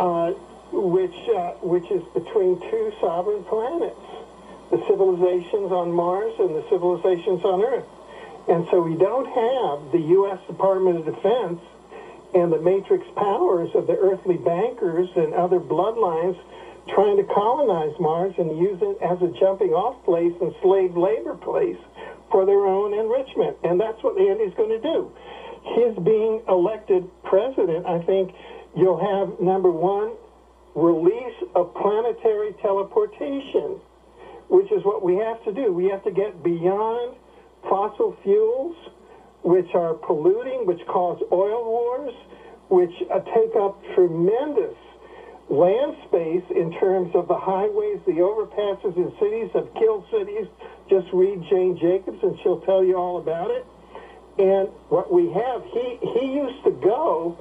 which is between two sovereign planets, the civilizations on Mars and the civilizations on Earth. And so we don't have the U.S. Department of Defense and the matrix powers of the earthly bankers and other bloodlines trying to colonize Mars and use it as a jumping-off place and slave labor place for their own enrichment. And that's what Andy's going to do. His being elected president, I think you'll have, number one, release of planetary teleportation, which is what we have to do. We have to get beyond fossil fuels, which are polluting, which cause oil wars, which take up tremendous land space in terms of the highways, the overpasses in cities have killed cities. Just read Jane Jacobs and she'll tell you all about it. And what we have, he used to go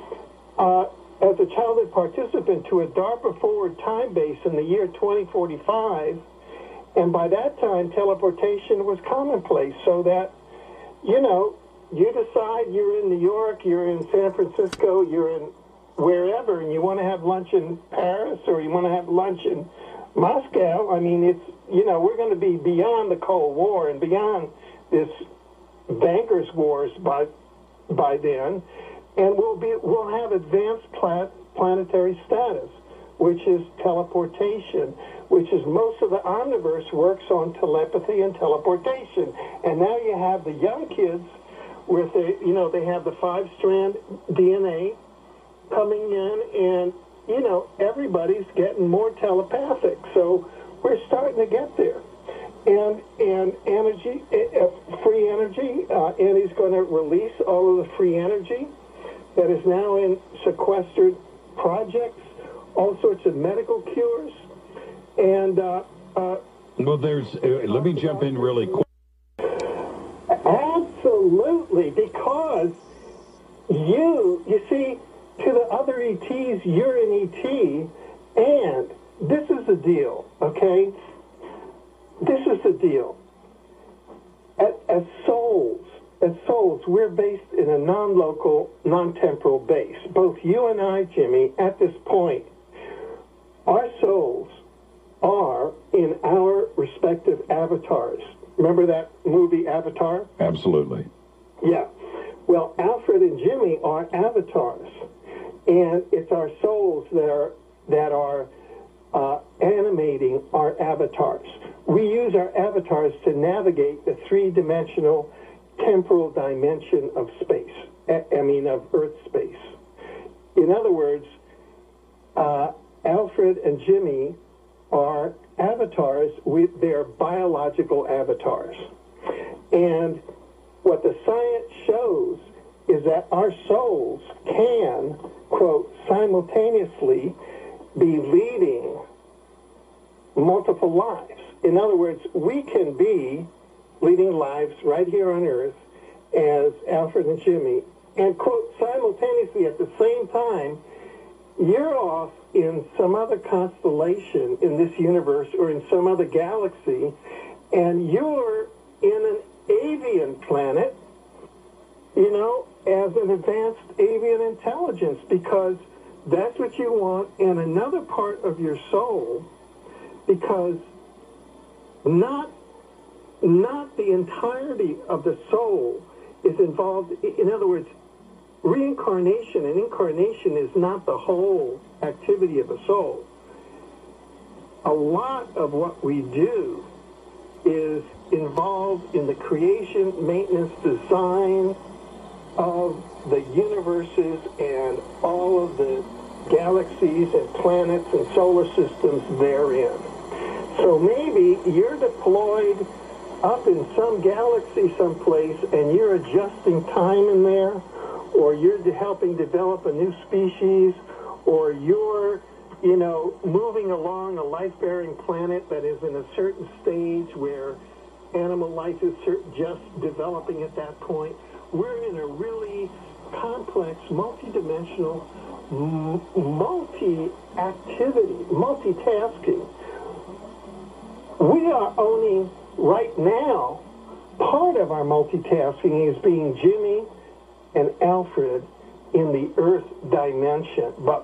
as a childhood participant to a DARPA forward time base in the year 2045. And by that time, teleportation was commonplace, so that, you know, you decide you're in New York, you're in San Francisco, you're in wherever, and you want to have lunch in Paris or you want to have lunch in Moscow. I mean, it's, you know, we're going to be beyond the Cold War and beyond this bankers' wars by then, and we'll have advanced planetary status, which is teleportation, which is most of the omniverse works on telepathy and teleportation. And now you have the young kids with they have the 5-strand DNA coming in, and everybody's getting more telepathic. So we're starting to get there. And energy, free energy, and he's going to release all of the free energy that is now in sequestered projects, all sorts of medical cures, and well, there's. Let me jump in really quick. Absolutely, because you see, to the other ETs, you're an ET, and this is the deal, okay? This is the deal. As souls, we're based in a non-local, non-temporal base. Both you and I, Jimmy, at this point, our souls are in our respective avatars. Remember that movie Avatar? Absolutely. Yeah. Well, Alfred and Jimmy are avatars, and it's our souls that are animating our avatars. We use our avatars to navigate the three-dimensional temporal dimension of space, of Earth space. In other words, Alfred and Jimmy are avatars. They're biological avatars. And what the science shows is that our souls can, quote, simultaneously be leading multiple lives. In other words, we can be leading lives right here on Earth as Alfred and Jimmy, and, quote, simultaneously at the same time, you're off in some other constellation in this universe or in some other galaxy, and you're in an avian planet, as an advanced avian intelligence, because that's what you want in another part of your soul, because not the entirety of the soul is involved. In other words, reincarnation and incarnation is not the whole activity of a soul. A lot of what we do is involved in the creation, maintenance, design of the universes and all of the galaxies and planets and solar systems therein. So maybe you're deployed up in some galaxy someplace and you're adjusting time in there, or you're helping develop a new species, or you're, moving along a life-bearing planet that is in a certain stage where animal life is just developing at that point. We're in a really complex, multidimensional, multi-activity, multitasking. We are only, right now, part of our multitasking is being Jimmy and Alfred in the Earth dimension. But